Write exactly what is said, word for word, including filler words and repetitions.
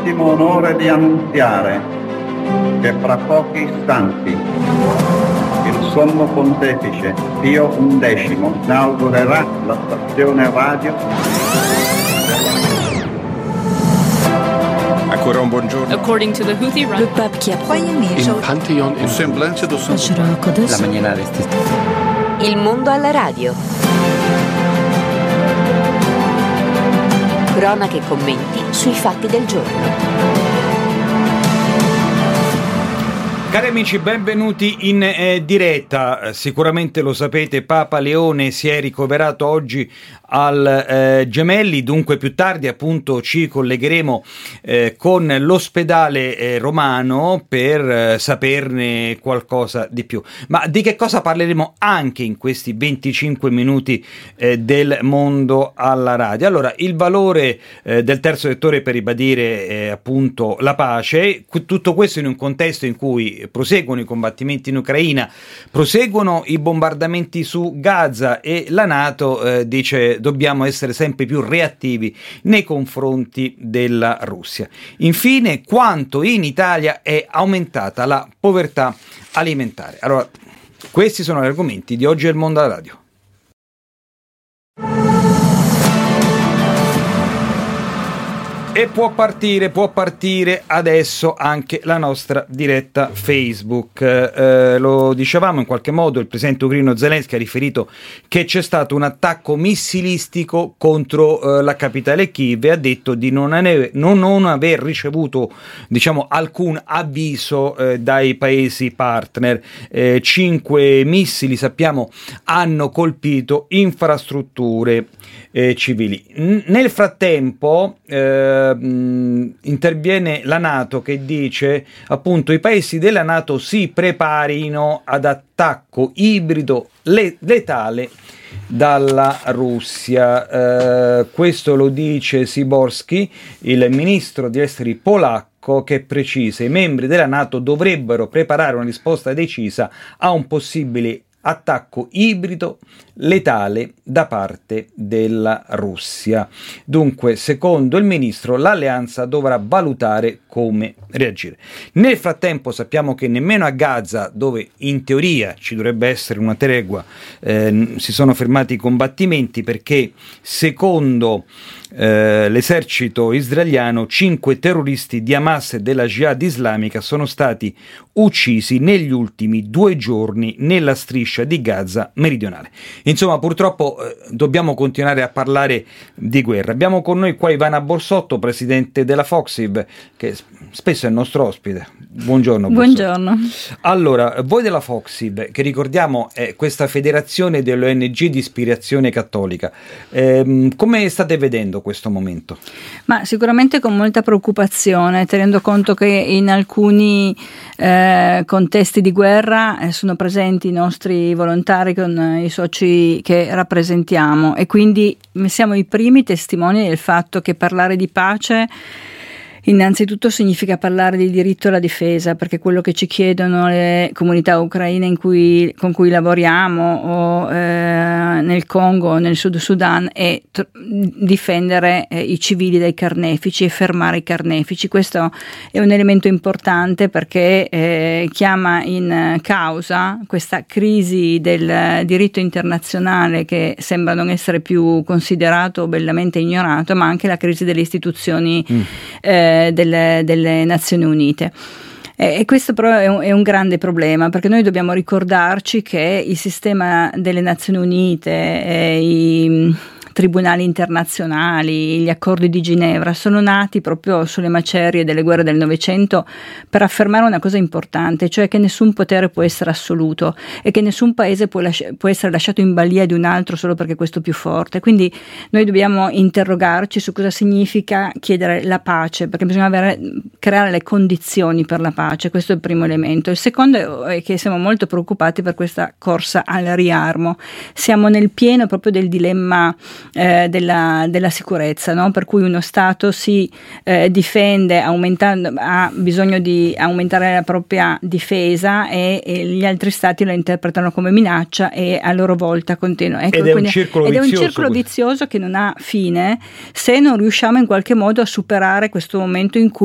l'ottimo onore di annunziare che fra pochi istanti il Sommo Pontefice Pio undicesimo inaugurerà la stazione radio. Ancora un buongiorno. According to the Houthi run. Le pape qui a Il Pantheon in Semblanze do Santo. La mañana Il mondo alla radio. Cronache e commenti sui fatti del giorno. Cari amici, benvenuti in eh, diretta. Sicuramente lo sapete, Papa Leone si è ricoverato oggi al eh, Gemelli, dunque più tardi appunto ci collegheremo eh, con l'ospedale eh, romano per eh, saperne qualcosa di più. Ma di che cosa parleremo anche in questi venticinque minuti eh, del mondo alla radio? Allora, il valore eh, del terzo settore per ribadire eh, appunto la pace, tutto questo in un contesto in cui proseguono i combattimenti in Ucraina, proseguono i bombardamenti su Gaza e la NATO eh, dice dobbiamo essere sempre più reattivi nei confronti della Russia. Infine, quanto in Italia è aumentata la povertà alimentare. Allora, questi sono gli argomenti di oggi del Mondo alla Radio. E può partire, può partire adesso anche la nostra diretta Facebook. Eh, lo dicevamo in qualche modo, il presidente ucraino Zelensky ha riferito che c'è stato un attacco missilistico contro eh, la capitale Kiev e ha detto di non, ane- non, non aver ricevuto, diciamo, alcun avviso eh, dai paesi partner. Eh, cinque missili, sappiamo, hanno colpito infrastrutture eh, civili. N- nel frattempo eh, Mh, interviene la NATO che dice appunto i paesi della NATO si preparino ad attacco ibrido le- letale dalla Russia. Eh, questo lo dice Siborski, il ministro degli esteri polacco, che precisa i membri della NATO dovrebbero preparare una risposta decisa a un possibile attacco ibrido letale da parte della Russia. Dunque, secondo il ministro, l'alleanza dovrà valutare come reagire. Nel frattempo sappiamo che nemmeno a Gaza, dove in teoria ci dovrebbe essere una tregua, eh, si sono fermati i combattimenti perché secondo eh, l'esercito israeliano cinque terroristi di Hamas e della Jihad islamica sono stati uccisi negli ultimi due giorni nella striscia di Gaza meridionale. Insomma, purtroppo eh, dobbiamo continuare a parlare di guerra. Abbiamo con noi qua Ivana Borsotto, presidente della Foxiv, che spesso è il nostro ospite. Buongiorno. Buongiorno. Borsotto. Allora, voi della Foxiv, che ricordiamo è questa federazione delle O N G di ispirazione cattolica, ehm, come state vedendo questo momento? Ma sicuramente con molta preoccupazione, tenendo conto che in alcuni eh, contesti di guerra eh, sono presenti i nostri volontari con eh, i soci che rappresentiamo e quindi siamo i primi testimoni del fatto che parlare di pace innanzitutto significa parlare di diritto alla difesa, perché quello che ci chiedono le comunità ucraine in cui, con cui lavoriamo o eh, nel Congo o nel Sud Sudan è t- difendere eh, i civili dai carnefici e fermare i carnefici. Questo è un elemento importante perché eh, chiama in causa questa crisi del diritto internazionale che sembra non essere più considerato o bellamente ignorato, ma anche la crisi delle istituzioni mm. eh, Delle, delle Nazioni Unite. E, e questo però è un, è un grande problema, perché noi dobbiamo ricordarci che il sistema delle Nazioni Unite e i tribunali internazionali, gli accordi di Ginevra sono nati proprio sulle macerie delle guerre del Novecento per affermare una cosa importante, cioè che nessun potere può essere assoluto e che nessun paese può, lasci- può essere lasciato in balia di un altro solo perché questo è più forte. Quindi noi dobbiamo interrogarci su cosa significa chiedere la pace, perché bisogna avere, creare le condizioni per la pace. Questo è il primo elemento. Il secondo è che siamo molto preoccupati per questa corsa al riarmo. Siamo nel pieno proprio del dilemma Eh, della, della sicurezza, no? Per cui uno Stato si eh, difende aumentando, ha bisogno di aumentare la propria difesa e, e gli altri Stati la interpretano come minaccia e a loro volta continuano. Ecco, ed è quindi, un circolo ed vizioso. È un circolo vizioso che non ha fine se non riusciamo in qualche modo a superare questo momento in cui